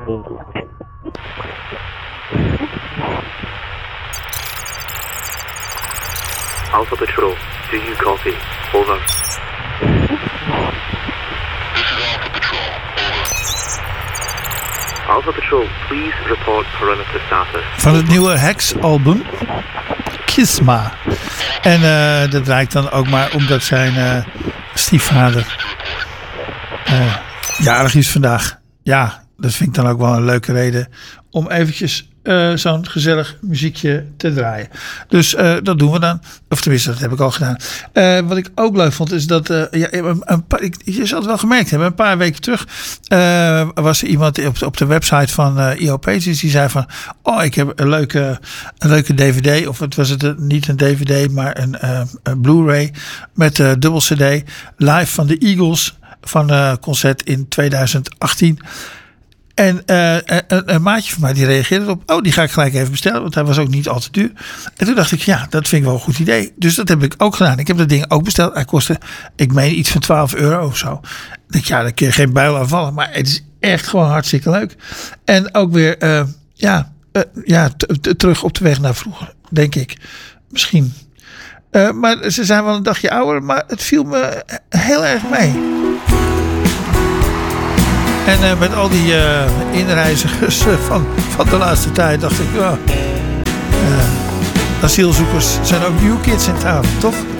Alpha Patrol, do you copy? Over. Alpha Patrol, please report perimeter status. Van het nieuwe Hex-album, Kisma. En dat draait dan ook maar omdat zijn stiefvader jarig is vandaag. Ja, dat vind ik dan ook wel een leuke reden om eventjes zo'n gezellig muziekje te draaien. Dus dat doen we dan. Of tenminste, dat heb ik al gedaan. Wat ik ook leuk vond is dat je zal het wel gemerkt hebben. Een paar weken terug was er iemand op de website van IO Pages die zei van, ik heb een leuke DVD, of het was het niet een DVD, maar een Blu-ray met dubbel CD live van de Eagles van concert in 2018. En een maatje van mij die reageerde erop. Die ga ik gelijk even bestellen. Want hij was ook niet al te duur. En toen dacht ik, ja, dat vind ik wel een goed idee. Dus dat heb ik ook gedaan. Ik heb dat ding ook besteld. Hij kostte, ik meen, iets van €12 of zo. Ik denk, ja, daar kun je geen buil aan vallen. Maar het is echt gewoon hartstikke leuk. En ook weer, terug op de weg naar vroeger. Denk ik. Misschien. Maar ze zijn wel een dagje ouder. Maar het viel me heel erg mee. En met al die inreizigers van de laatste tijd dacht ik, asielzoekers zijn ook new kids in town, toch?